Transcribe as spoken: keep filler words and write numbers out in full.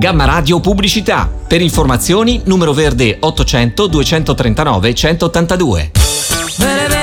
Gamma Radio Pubblicità. Per informazioni numero verde ottocento duecentotrentanove centottantadue.